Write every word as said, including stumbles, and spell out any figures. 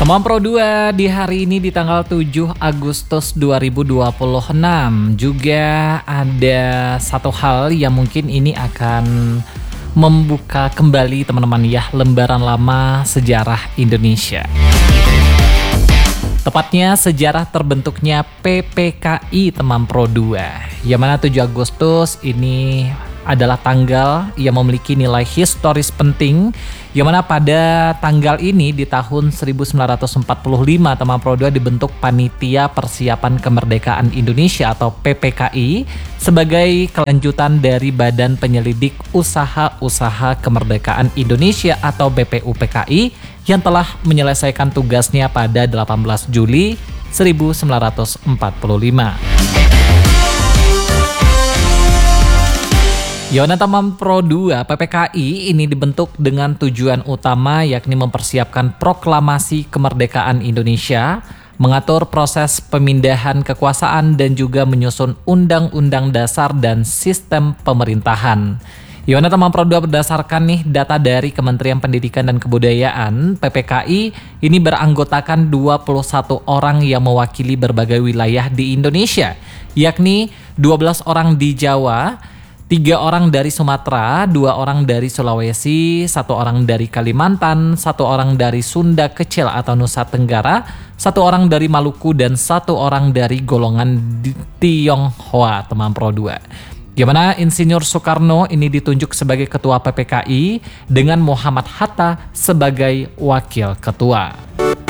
Teman Pro dua di hari ini di tanggal tujuh Agustus dua ribu dua puluh enam juga ada satu hal yang mungkin ini akan membuka kembali teman-teman ya lembaran lama sejarah Indonesia. Tepatnya sejarah terbentuknya P P K I teman Pro dua. Yang mana tujuh Agustus ini adalah tanggal yang memiliki nilai historis penting, yang mana pada tanggal ini di tahun seribu sembilan ratus empat puluh lima teman Pro dua dibentuk Panitia Persiapan Kemerdekaan Indonesia atau P P K I sebagai kelanjutan dari Badan Penyelidik Usaha-Usaha Kemerdekaan Indonesia atau B P U P K I yang telah menyelesaikan tugasnya pada delapan belas Juli seribu sembilan ratus empat puluh lima. Yona teman Pro dua, P P K I ini dibentuk dengan tujuan utama yakni mempersiapkan proklamasi kemerdekaan Indonesia, mengatur proses pemindahan kekuasaan dan juga menyusun undang-undang dasar dan sistem pemerintahan. Yona teman Pro dua berdasarkan nih data dari Kementerian Pendidikan dan Kebudayaan, P P K I ini beranggotakan dua puluh satu orang yang mewakili berbagai wilayah di Indonesia, yakni dua belas orang di Jawa, tiga orang dari Sumatera, dua orang dari Sulawesi, satu orang dari Kalimantan, satu orang dari Sunda Kecil atau Nusa Tenggara, satu orang dari Maluku, dan satu orang dari golongan Tionghoa teman Pro dua. Gimana Insinyur Soekarno ini ditunjuk sebagai Ketua P P K I dengan Muhammad Hatta sebagai Wakil Ketua.